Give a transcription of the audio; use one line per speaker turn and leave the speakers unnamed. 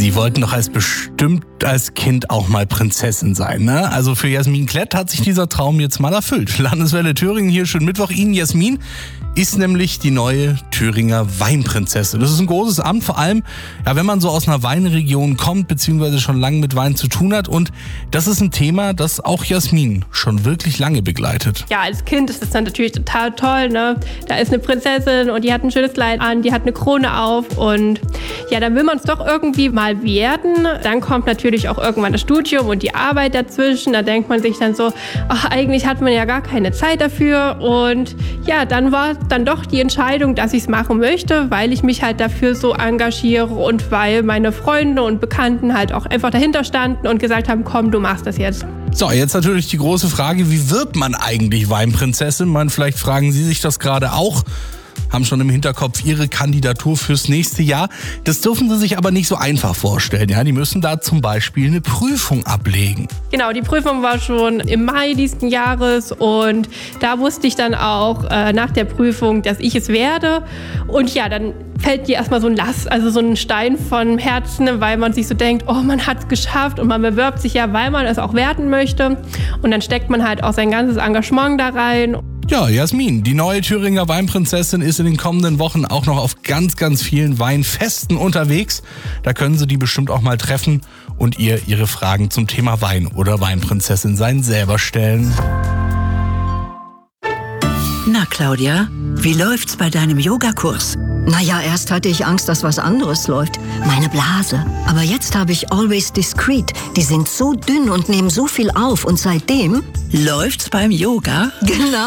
Sie wollten doch bestimmt als Kind auch mal Prinzessin sein, ne? Also für Jasmin Klett hat sich dieser Traum jetzt mal erfüllt. Landeswelle Thüringen hier, schönen Mittwoch Ihnen. Jasmin ist nämlich die neue Thüringer Weinprinzessin. Das ist ein großes Amt, vor allem, ja, wenn man so aus einer Weinregion kommt, beziehungsweise schon lange mit Wein zu tun hat. Und das ist ein Thema, das auch Jasmin schon wirklich lange begleitet.
Ja, als Kind ist das dann natürlich total toll, ne? Da ist eine Prinzessin und die hat ein schönes Kleid an, die hat eine Krone auf und ja, dann will man es doch irgendwie mal werden. Dann kommt natürlich auch irgendwann das Studium und die Arbeit dazwischen. Da denkt man sich dann so, ach, eigentlich hat man ja gar keine Zeit dafür. Und ja, dann war dann doch die Entscheidung, dass ich es machen möchte, weil ich mich halt dafür so engagiere und weil meine Freunde und Bekannten halt auch einfach dahinter standen und gesagt haben, komm, du machst das jetzt.
So, jetzt natürlich die große Frage, wie wird man eigentlich Weinprinzessin? Vielleicht fragen Sie sich das gerade auch. Haben schon im Hinterkopf Ihre Kandidatur fürs nächste Jahr. Das dürfen Sie sich aber nicht so einfach vorstellen. Ja, die müssen da zum Beispiel eine Prüfung ablegen.
Genau, die Prüfung war schon im Mai diesen Jahres und da wusste ich dann auch nach der Prüfung, dass ich es werde. Und ja, dann fällt dir erstmal so ein Last, also so ein Stein vom Herzen, weil man sich so denkt, oh, man hat es geschafft und man bewirbt sich ja, weil man es auch werden möchte. Und dann steckt man halt auch sein ganzes Engagement da rein.
Ja, Jasmin, die neue Thüringer Weinprinzessin ist in den kommenden Wochen auch noch auf ganz, ganz vielen Weinfesten unterwegs. Da können Sie die bestimmt auch mal treffen und ihr Ihre Fragen zum Thema Wein oder Weinprinzessin sein selber stellen.
Na, Claudia, wie läuft's bei deinem Yogakurs?
Naja, erst hatte ich Angst, dass was anderes läuft. Meine Blase. Aber jetzt habe ich Always Discreet. Die sind so dünn und nehmen so viel auf. Und seitdem
Läuft's beim Yoga?
Genau.